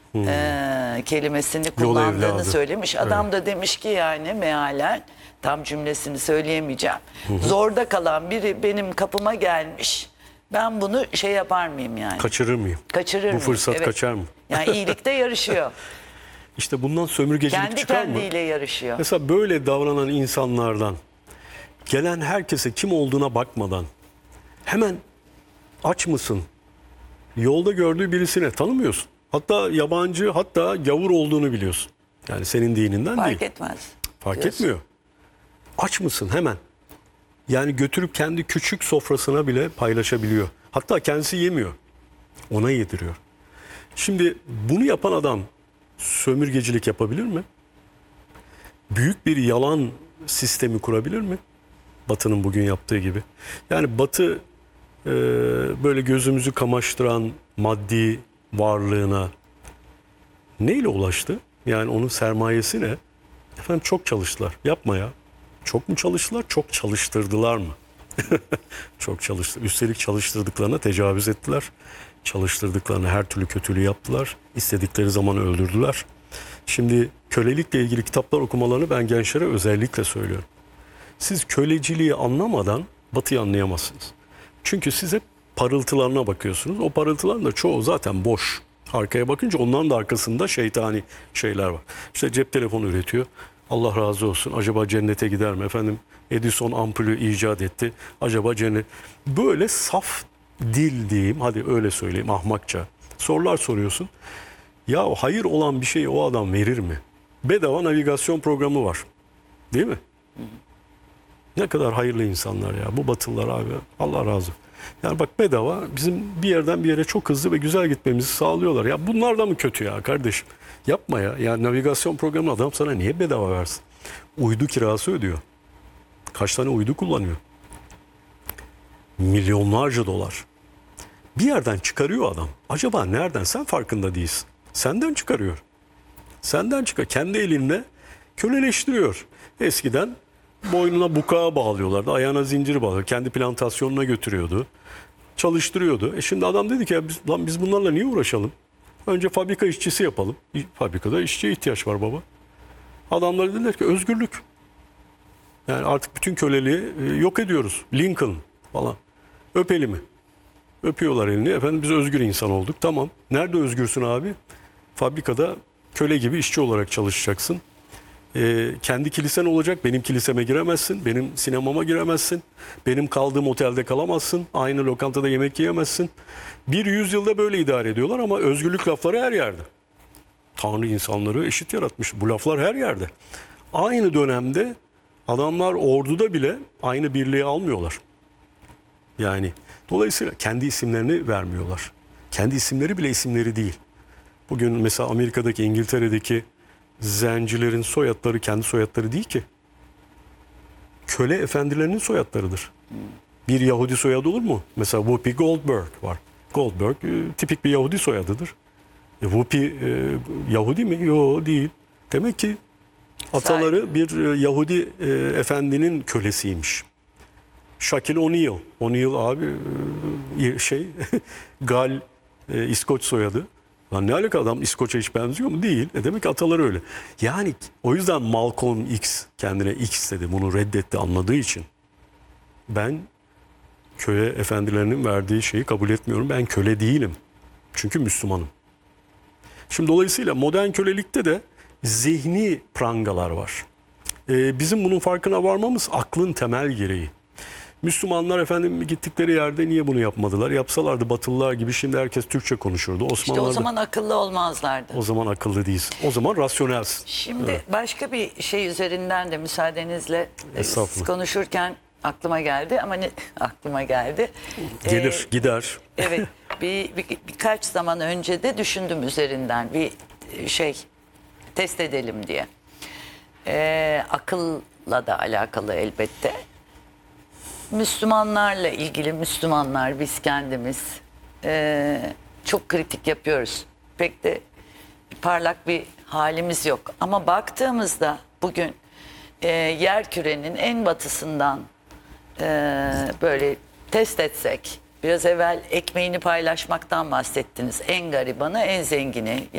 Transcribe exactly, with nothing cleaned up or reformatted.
hmm. e, kelimesini Yol kullandığını evladı. söylemiş. Adam Evet. da demiş ki yani mealen, tam cümlesini söyleyemeyeceğim. Hı hı. Zorda kalan biri benim kapıma gelmiş. Ben bunu şey yapar mıyım yani? Kaçırır mıyım? Kaçırır Bu mıyım? fırsat Evet. kaçar mı? Yani iyilikte yarışıyor. İşte bundan sömürgecilik Kendi çıkar mı? kendiyle yarışıyor. Mesela böyle davranan insanlardan, gelen herkese kim olduğuna bakmadan hemen aç mısın? Yolda gördüğü birisine tanımıyorsun. Hatta yabancı, hatta gavur olduğunu biliyorsun. Yani senin dininden Fark değil. etmez. Fark diyorsun. etmiyor. Aç mısın hemen? Yani götürüp kendi küçük sofrasına bile paylaşabiliyor. Hatta kendisi yemiyor. Ona yediriyor. Şimdi bunu yapan adam sömürgecilik yapabilir mi? Büyük bir yalan sistemi kurabilir mi? Batı'nın bugün yaptığı gibi. Yani Batı e, böyle gözümüzü kamaştıran maddi varlığına neyle ulaştı? Yani onun sermayesi ne? Efendim çok çalıştılar. Yapma ya. Çok mu çalıştılar? Çok çalıştırdılar mı? Çok çalıştı. Üstelik çalıştırdıklarına tecavüz ettiler. Çalıştırdıklarına her türlü kötülüğü yaptılar. İstedikleri zaman öldürdüler. Şimdi kölelikle ilgili kitaplar okumalarını ben gençlere özellikle söylüyorum. Siz köleciliği anlamadan Batı'yı anlayamazsınız. Çünkü siz hep parıltılarına bakıyorsunuz. O parıltıların da çoğu zaten boş. Arkaya bakınca onların da arkasında şeytani şeyler var. İşte cep telefonu üretiyor. Allah razı olsun. Acaba cennete gider mi? Efendim Edison ampulü icat etti. Acaba cennet... Böyle saf dil diyeyim. Hadi öyle söyleyeyim ahmakça. Sorular soruyorsun. Ya hayır olan bir şeyi o adam verir mi? Bedava navigasyon programı var. Değil mi? Ne kadar hayırlı insanlar ya. Bu Batılılar abi. Allah razı olsun. Yani bak bedava bizim bir yerden bir yere çok hızlı ve güzel gitmemizi sağlıyorlar. Ya bunlar da mı kötü ya kardeşim? Yapma ya. Yani navigasyon programı adam sana niye bedava versin? Uydu kirası ödüyor. Kaç tane uydu kullanıyor? Milyonlarca dolar. Bir yerden çıkarıyor adam. Acaba nereden? Sen farkında değilsin. Senden çıkarıyor. Senden çıkar. Kendi elinle köleleştiriyor. Eskiden boynuna bukağa bağlıyorlardı. Ayağına zincir bağlıyordu. Kendi plantasyonuna götürüyordu. Çalıştırıyordu. E şimdi adam dedi ki ya biz, lan biz bunlarla niye uğraşalım? Önce fabrika işçisi yapalım. Fabrikada işçiye ihtiyaç var baba. Adamlar dediler ki özgürlük. Yani artık bütün köleliği yok ediyoruz. Lincoln falan. Öp elimi. Öpüyorlar elini. Efendim biz özgür insan olduk. Tamam. Nerede özgürsün abi? Fabrikada köle gibi işçi olarak çalışacaksın. Ee, kendi kilisen olacak. Benim kiliseme giremezsin. Benim sinemama giremezsin. Benim kaldığım otelde kalamazsın. Aynı lokantada yemek yiyemezsin. Bir yüzyılda böyle idare ediyorlar ama özgürlük lafları her yerde. Tanrı insanları eşit yaratmış. Bu laflar her yerde. Aynı dönemde adamlar orduda bile aynı birliği almıyorlar. Yani dolayısıyla kendi isimlerini vermiyorlar. Kendi isimleri bile isimleri değil. Bugün mesela Amerika'daki, İngiltere'deki zencilerin soyadları kendi soyadları değil ki. Köle efendilerinin soyadlarıdır. Bir Yahudi soyadı olur mu? Mesela Whoopi Goldberg var. Goldberg e, tipik bir Yahudi soyadıdır. E, Whoopi e, Yahudi mi? Yok değil. Demek ki ataları bir e, Yahudi e, efendinin kölesiymiş. Shaquille O'Neal. O'Neal abi e, şey Gal e, İskoç soyadı. Lan ne alaka adam İskoç'a hiç benziyor mu? Değil. E demek ki ataları öyle. Yani o yüzden Malcolm X kendine X dedi. Bunu reddetti anladığı için. Ben köle efendilerinin verdiği şeyi kabul etmiyorum. Ben köle değilim. Çünkü Müslümanım. Şimdi dolayısıyla modern kölelikte de zihni prangalar var. Ee, bizim bunun farkına varmamız aklın temel gereği. Müslümanlar efendim gittikleri yerde niye bunu yapmadılar? Yapsalardı Batılılar gibi şimdi herkes Türkçe konuşurdu. İşte Osmanlılar o zaman akıllı olmazlardı. o zaman akıllı değilsin. O zaman rasyonelsin. Şimdi Evet. başka bir şey üzerinden de müsaadenizle e, siz Estağfurullah. konuşurken aklıma geldi ama ne aklıma geldi. Gelir, Ee, gider. Evet, bir, bir birkaç zaman önce de düşündüm üzerinden bir şey test edelim diye. Ee, akılla da alakalı elbette. Müslümanlarla ilgili Müslümanlar biz kendimiz e, çok kritik yapıyoruz. Pek de parlak bir halimiz yok. Ama baktığımızda bugün e, yerkürenin en batısından e, böyle test etsek, biraz evvel ekmeğini paylaşmaktan bahsettiniz. En garibanı, en zengini.